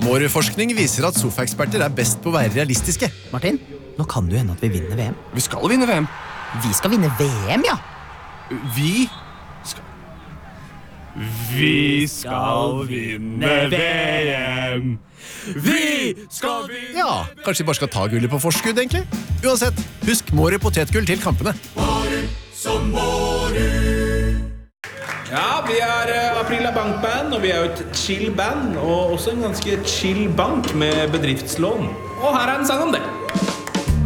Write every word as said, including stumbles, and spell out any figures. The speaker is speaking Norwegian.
Vår forskning viser at sofaeksperter er best på å være realistiske. Martin, nå kan det jo hende at vi vinner V M. Vi skal vinne V M. Vi skal vinne V M, ja. Vi skal Vi skal vinne V M. Vi skal vinne. Ja, kanskje vi bare skal ta gullet på forskudd, egentlig? Uansett, husk Mårud potetgull til kampene. Mårud som Mårud. Ja, vi er uh, Aprila Bankband, og vi er jo et chill band, og også en ganske chill bank med bedriftslån. Og her er en sang om det.